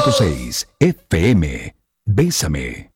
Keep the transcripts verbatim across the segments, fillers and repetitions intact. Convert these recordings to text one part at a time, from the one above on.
punto seis F M. Bésame.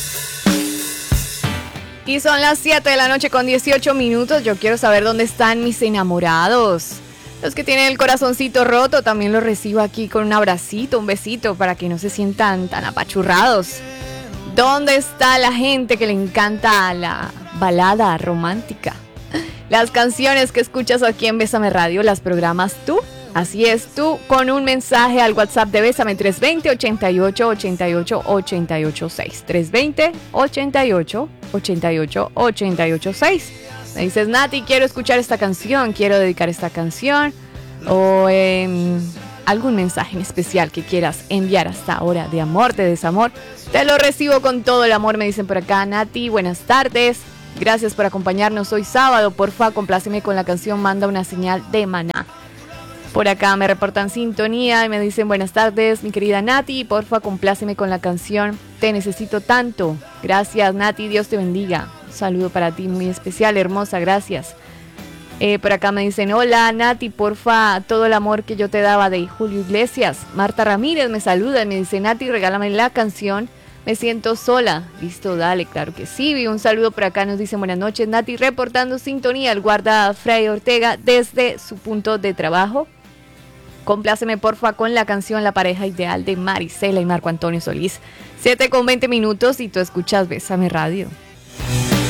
Y son las siete de la noche con dieciocho minutos. Yo quiero saber dónde están mis enamorados. Los que tienen el corazoncito roto, también los recibo aquí con un abracito, un besito, para que no se sientan tan apachurrados. ¿Dónde está la gente que le encanta la balada romántica? Las canciones que escuchas aquí en Bésame Radio, ¿las programas tú? Así es, tú con un mensaje al WhatsApp de Bésame tres dos cero, ochenta y ocho, ochenta y ocho, ochenta y ocho seis. tres dos cero, ochenta y ocho, ochenta y ocho, ochenta y ocho seis. Me dices, Nati, quiero escuchar esta canción, quiero dedicar esta canción. O eh, algún mensaje en especial que quieras enviar hasta ahora de amor, de desamor. Te lo recibo con todo el amor, me dicen por acá. Nati, buenas tardes. Gracias por acompañarnos hoy sábado. Porfa, compláceme con la canción Manda una señal de Maná. Por acá me reportan sintonía y me dicen buenas tardes, mi querida Nati, porfa, compláceme con la canción Te necesito tanto. Gracias, Nati, Dios te bendiga. Un saludo para ti muy especial, hermosa, gracias. Eh, por acá me dicen, hola, Nati, porfa, todo el amor que yo te daba de Julio Iglesias. Marta Ramírez me saluda y me dice, Nati, regálame la canción Me siento sola. Listo, dale, claro que sí. Un saludo por acá, nos dicen buenas noches, Nati, reportando sintonía, el guarda Fray Ortega desde su punto de trabajo. Compláceme porfa con la canción La pareja ideal de Marisela y Marco Antonio Solís. siete con veinte minutos y tú escuchas Bésame Radio.